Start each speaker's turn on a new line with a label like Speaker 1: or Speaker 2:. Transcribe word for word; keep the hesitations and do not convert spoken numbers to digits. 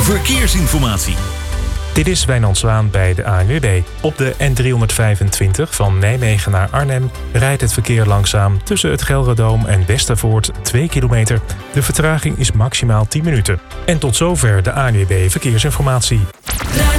Speaker 1: Verkeersinformatie.
Speaker 2: Dit is Wijnand Zwaan bij de A N W B. Op de N driehonderdvijfentwintig van Nijmegen naar Arnhem rijdt het verkeer langzaam tussen het Gelderdoom en Westervoort twee kilometer. De vertraging is maximaal tien minuten. En tot zover de A N W B Verkeersinformatie.